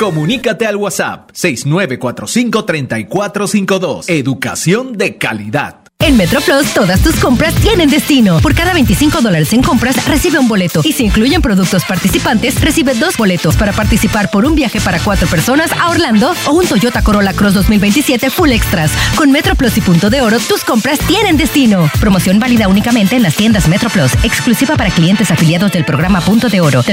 Comunícate al WhatsApp 6945-3452. Educación de calidad. En MetroPlus, todas tus compras tienen destino. Por cada $25 en compras, recibe un boleto. Y si incluyen productos participantes, recibe 2 boletos para participar por un viaje para 4 personas a Orlando o un Toyota Corolla Cross 2027 Full Extras. Con MetroPlus y Punto de Oro, tus compras tienen destino. Promoción válida únicamente en las tiendas MetroPlus. Exclusiva para clientes afiliados del programa Punto de Oro.